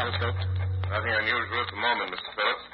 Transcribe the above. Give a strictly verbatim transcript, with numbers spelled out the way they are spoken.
stethoscope? Nothing unusual at the moment, Mister Phillips.